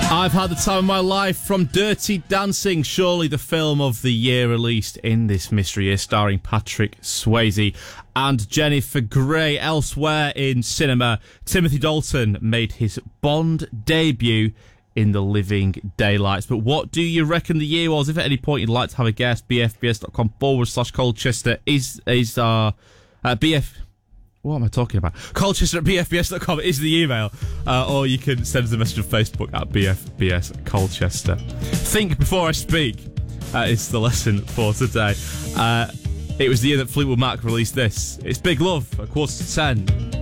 I've had the time of my life from Dirty Dancing, surely the film of the year released in this mystery year, starring Patrick Swayze and Jennifer Grey. Elsewhere in cinema, Timothy Dalton made his Bond debut in The Living Daylights. But what do you reckon the year was? If at any point you'd like to have a guess, bfbs.com/Colchester is our BF... What am I talking about? Colchester at bfbs.com is the email. Or you can send us a message on Facebook at bfbs Colchester. Think before I speak is the lesson for today. It was the year that Fleetwood Mac released this. It's Big Love at 10:15.